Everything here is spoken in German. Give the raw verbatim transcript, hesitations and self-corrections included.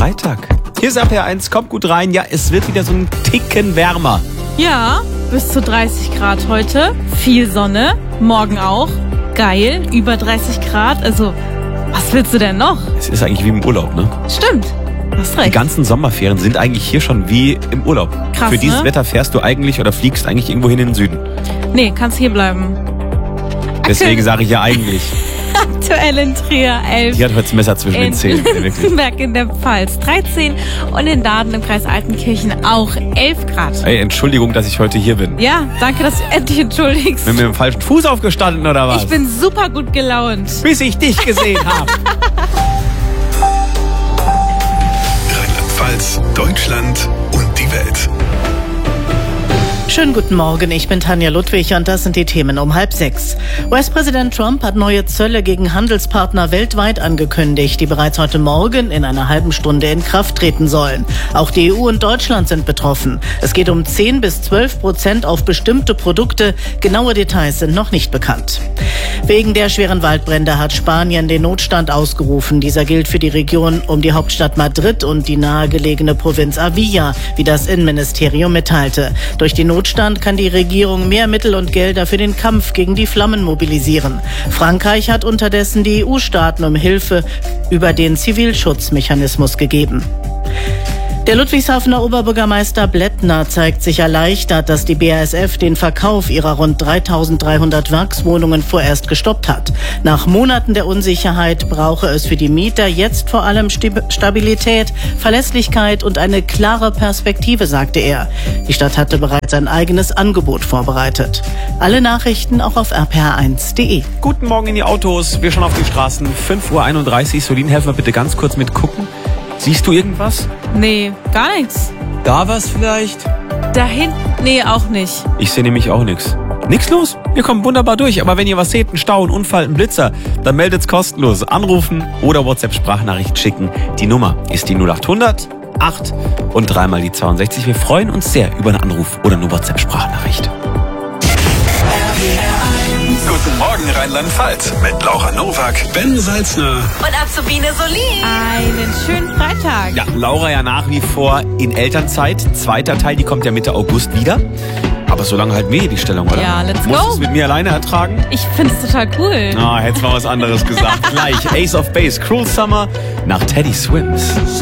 Freitag. Hier ist R P R eins, kommt gut rein. Ja, es wird wieder so ein Ticken wärmer. Ja, bis zu dreißig Grad heute. Viel Sonne, morgen auch. Geil, über dreißig Grad. Also, was willst du denn noch? Es ist eigentlich wie im Urlaub, ne? Stimmt, hast recht. Die ganzen Sommerferien sind eigentlich hier schon wie im Urlaub. Krass, Für dieses ne? Wetter fährst du eigentlich oder fliegst eigentlich irgendwo hin in den Süden. Nee, kannst hier bleiben. Deswegen sage ich ja eigentlich. Aktuell in Trier elf. Die hat heute das Messer zwischen den Zähnen. Wirklich. Berg in der Pfalz dreizehn und in Dahden im Kreis Altenkirchen auch elf Grad. Ey, Entschuldigung, dass ich heute hier bin. Ja, danke, dass du endlich entschuldigst. Bin mit dem falschen Fuß aufgestanden oder was? Ich bin super gut gelaunt. Bis ich dich gesehen habe. Rheinland-Pfalz, Deutschland und die Welt. Schönen guten Morgen, ich bin Tanja Ludwig und das sind die Themen um halb sechs. U S-Präsident Trump hat neue Zölle gegen Handelspartner weltweit angekündigt, die bereits heute Morgen in einer halben Stunde in Kraft treten sollen. Auch die E U und Deutschland sind betroffen. Es geht um zehn bis zwölf Prozent auf bestimmte Produkte. Genaue Details sind noch nicht bekannt. Wegen der schweren Waldbrände hat Spanien den Notstand ausgerufen. Dieser gilt für die Region um die Hauptstadt Madrid und die nahegelegene Provinz Avilla, wie das Innenministerium mitteilte. Durch den Notstand kann die Regierung mehr Mittel und Gelder für den Kampf gegen die Flammen mobilisieren. Frankreich hat unterdessen die E U-Staaten um Hilfe über den Zivilschutzmechanismus gegeben. Der Ludwigshafener Oberbürgermeister Blättner zeigt sich erleichtert, dass die B A S F den Verkauf ihrer rund dreitausenddreihundert Werkswohnungen vorerst gestoppt hat. Nach Monaten der Unsicherheit brauche es für die Mieter jetzt vor allem Stabilität, Verlässlichkeit und eine klare Perspektive, sagte er. Die Stadt hatte bereits ein eigenes Angebot vorbereitet. Alle Nachrichten auch auf r p r eins punkt d e. Guten Morgen in die Autos. Wir schon auf die Straßen. fünf Uhr einunddreißig. Solin, helfen wir bitte ganz kurz mit gucken. Siehst du irgendwas? Nee, gar nichts. Da was vielleicht? Da hinten? Nee, auch nicht. Ich sehe nämlich auch nichts. Nix los? Wir kommen wunderbar durch. Aber wenn ihr was seht, einen Stau, einen Unfall, einen Blitzer, dann meldet's kostenlos. Anrufen oder WhatsApp-Sprachnachricht schicken. Die Nummer ist die null acht hundert acht und dreimal die zweiundsechzig. Wir freuen uns sehr über einen Anruf oder eine WhatsApp-Sprachnachricht. Guten Morgen Rheinland-Pfalz mit Laura Nowak, Ben Salzner und Azubine Solin. Einen schönen Freitag. Ja, Laura ja nach wie vor in Elternzeit. Zweiter Teil, die kommt ja Mitte August wieder. Aber so lange halt mir die Stellung, oder? Ja, let's go. Musst du es mit mir alleine ertragen? Ich finde es total cool. Ah, hättest mal was anderes gesagt. Gleich Ace of Base, Cruel Summer nach Teddy Swims.